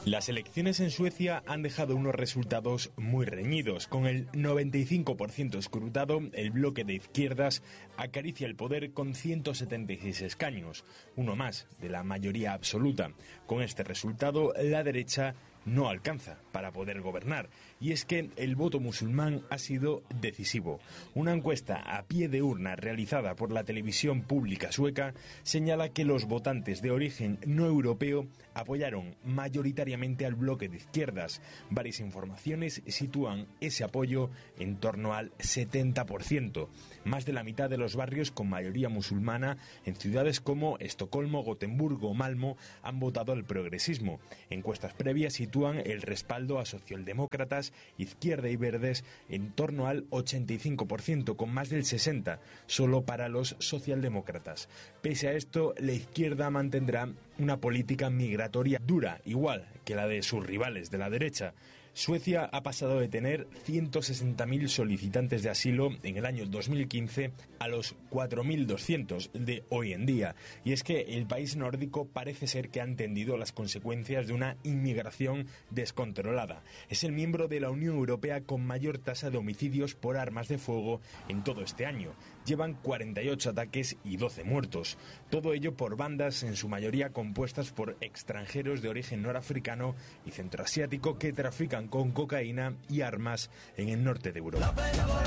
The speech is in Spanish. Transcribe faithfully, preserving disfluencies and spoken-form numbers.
Las elecciones en Suecia han dejado unos resultados muy reñidos. Con el noventa y cinco por ciento escrutado, el bloque de izquierdas acaricia el poder con ciento setenta y seis escaños, uno más de la mayoría absoluta. Con este resultado, la derecha no alcanza para poder gobernar, y es que el voto musulmán ha sido decisivo. Una encuesta a pie de urna realizada por la televisión pública sueca señala que los votantes de origen no europeo apoyaron mayoritariamente al bloque de izquierdas. Varias informaciones sitúan ese apoyo en torno al setenta por ciento. Más de la mitad de los barrios con mayoría musulmana en ciudades como Estocolmo, Gotemburgo o Malmö han votado al progresismo. Encuestas previas sitúan el respaldo a socialdemócratas, izquierda y verdes en torno al ochenta y cinco por ciento, con más del sesenta por ciento solo para los socialdemócratas. Pese a esto, la izquierda mantendrá una política migratoria dura, igual que la de sus rivales de la derecha. Suecia ha pasado de tener ciento sesenta mil solicitantes de asilo en el año dos mil quince a los cuatro mil doscientos de hoy en día. Y es que el país nórdico parece ser que ha entendido las consecuencias de una inmigración descontrolada. Es el miembro de la Unión Europea con mayor tasa de homicidios por armas de fuego en todo este año. Llevan cuarenta y ocho ataques y doce muertos. Todo ello por bandas en su mayoría compuestas por extranjeros de origen norafricano y centroasiático que trafican con cocaína y armas en el norte de Europa.